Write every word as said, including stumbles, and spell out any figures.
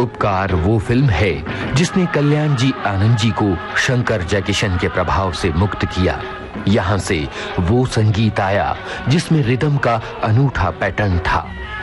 उपकार वो फिल्म है जिसने कल्याण जी आनंद जी को शंकर जयकिशन के प्रभाव से मुक्त किया। यहाँ से वो संगीत आया जिसमें रिदम का अनूठा पैटर्न था।